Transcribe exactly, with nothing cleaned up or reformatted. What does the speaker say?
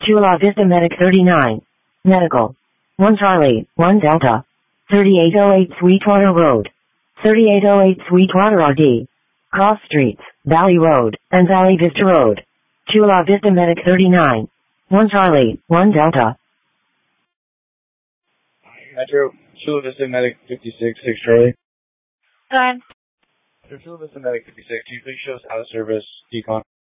Chula Vista Medic thirty-nine. Medical. one Charlie, one Delta. thirty-eight oh eight Sweetwater Road. thirty-eight oh eight Sweetwater R D. Cross Streets, Valley Road, and Valley Vista Road. Chula Vista Medic thirty-nine. one Charlie, one Delta. Metro, Chula Vista Medic fifty-six, six Charlie. Go ahead. Metro, Chula Vista Medic fifty-six, can you please show us out of service decon?